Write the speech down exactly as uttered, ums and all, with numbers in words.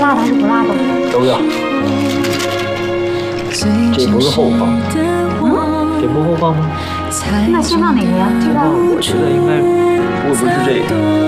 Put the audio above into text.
辣的还是不辣的？ 都要。这不是后放，嗯，这不后放吗？ 那先放哪个呀？这个？ 我觉得应该不会不是这个。